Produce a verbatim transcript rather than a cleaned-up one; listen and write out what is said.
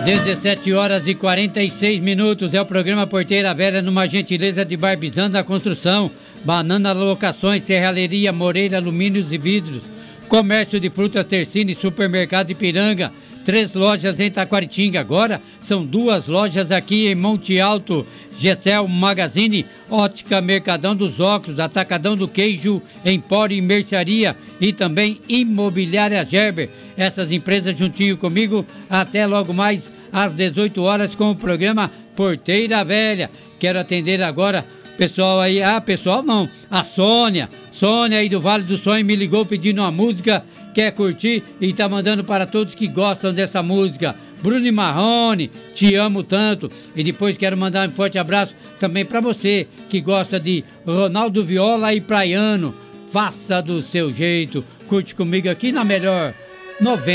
dezessete horas e quarenta e seis minutos, é o programa Porteira Velha, numa gentileza de Barbizando a Construção, Banana Locações, Serralheria Moreira, Alumínios e Vidros, Comércio de Frutas Tercine, Supermercado Ipiranga, três lojas em Taquaritinga, agora são duas lojas aqui em Monte Alto, Gessel Magazine, Ótica Mercadão dos Óculos, Atacadão do Queijo, Empório e Mercearia e também Imobiliária Gerber. Essas empresas juntinho comigo, até logo mais às dezoito horas com o programa Porteira Velha. Quero atender agora pessoal aí, ah, pessoal não, a Sônia, Sônia aí do Vale do Sonho me ligou pedindo uma música, quer curtir e tá mandando para todos que gostam dessa música. Bruno e Marrone, te amo tanto. E depois quero mandar um forte abraço também para você que gosta de Ronaldo Viola e Praiano. Faça do seu jeito, curte comigo aqui na melhor noventa.